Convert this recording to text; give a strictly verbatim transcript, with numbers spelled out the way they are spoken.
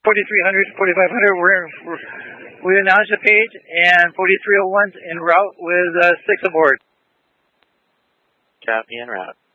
forty-three hundred, forty-five hundred, we're, we're, we announced the page, and forty-three oh one's en route with uh, six aboard. Copy, en route.